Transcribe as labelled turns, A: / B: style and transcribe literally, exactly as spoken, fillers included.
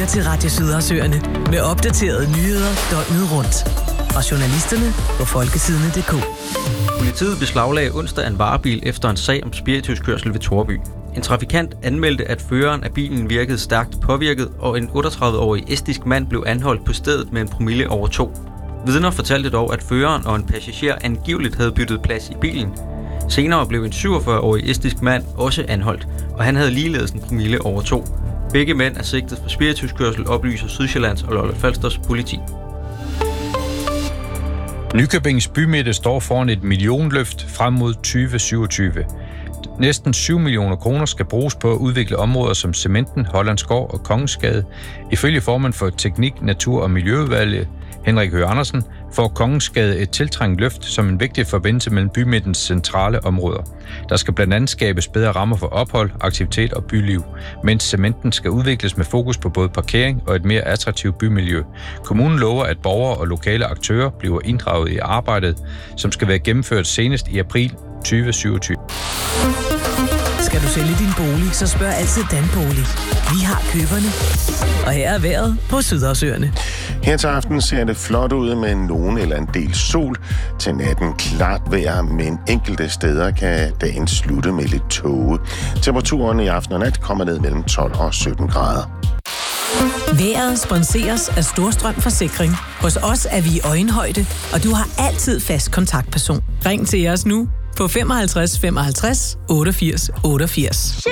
A: lytter til Radio Sydersøerne med opdaterede nyheder døgnet rundt. Fra journalisterne på folkesidene punktum d k.
B: Politiet beslaglagde onsdag en varebil efter en sag om spirituskørsel ved Toreby. En trafikant anmeldte, at føreren af bilen virkede stærkt påvirket, og en otteogtredive-årig estisk mand blev anholdt på stedet med en promille over to. Vidner fortalte dog, at føreren og en passager angiveligt havde byttet plads i bilen. Senere blev en syvogfyrre-årig estisk mand også anholdt, og han havde ligeledes en promille over to. Begge mænd er sigtet for spirituskørsel, oplyser Sydsjællands og Lolland-Falsters politi.
C: Nykøbings bymidte står foran et millionløft frem mod tyve syvogtyve. Næsten syv millioner kroner skal bruges på at udvikle områder som Cementen, Hollandsgård og Kongensgade. Ifølge formand for Teknik, Natur og Miljøudvalget, Henrik Høgh Andersen, får Kongensgade et tiltrængt løft som en vigtig forbindelse mellem bymidtens centrale områder. Der skal blandt andet skabes bedre rammer for ophold, aktivitet og byliv, mens Cementen skal udvikles med fokus på både parkering og et mere attraktivt bymiljø. Kommunen lover, at borgere og lokale aktører bliver inddraget i arbejdet, som skal være gennemført senest i april tyve syvogtyve.
A: Skal du sælge din bolig, så spørg altid Danbolig. Vi har køberne. Og her er vejret på Sydersøerne.
D: Her til aften ser det flot ud med nogen eller en del sol. Til natten klart vejr, men enkelte steder kan dagen slutte med lidt tåge. Temperaturen i aften og nat kommer ned mellem tolv og sytten grader.
A: Vejret sponseres af Storstrøm Forsikring. Hos os er vi i øjenhøjde, og du har altid fast kontaktperson. Ring til os nu på femoghalvtreds femoghalvtreds otteogfirs otteogfirs.